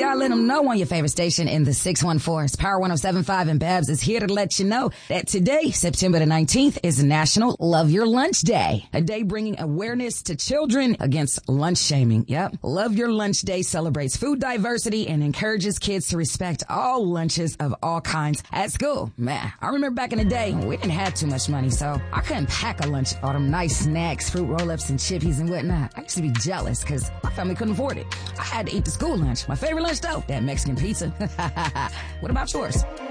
gotta let them know on your favorite station in the 614. It's Power 107.5, and Babs is here to let you know that today, September the 19th, is National Love Your Lunch Day, a day bringing awareness to children against lunch shaming. Yep. Love Your Lunch Day celebrates food diversity and encourages kids to respect all lunches of all kinds at school. Man, I remember back in the day, we didn't have too much money, so I couldn't pack a lunch, all them nice snacks, fruit roll-ups and chippies and whatnot. I used to be jealous because my family couldn't afford it. I had to eat the school lunch. My favorite lunch, though, that Mexican pizza. What about yours?